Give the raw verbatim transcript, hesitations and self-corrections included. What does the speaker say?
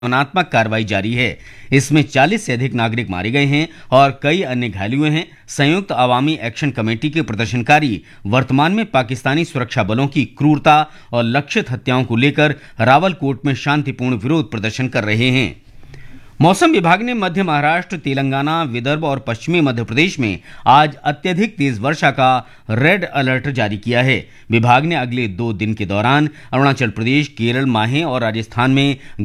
आक्रामणात्मक कार्रवाई जारी है। इसमें चालीस से अधिक नागरिक मारे गए हैं और कई अन्य घायल हुए हैं। संयुक्त अवामी एक्शन कमेटी के प्रदर्शनकारी वर्तमान में पाकिस्तानी सुरक्षा बलों की क्रूरता और लक्षित हत्याओं को लेकर रावलकोट में शांतिपूर्ण विरोध प्रदर्शन कर रहे हैं। मौसम विभाग ने मध्य महाराष्ट्र, तेलंगाना, विदर्भ और पश्चिमी मध्य प्रदेश में आज अत्यधिक तेज वर्षा का रेड अलर्ट जारी किया है। विभाग ने अगले दो दिन के दौरान अरुणाचल प्रदेश, केरल, माहे और राजस्थान में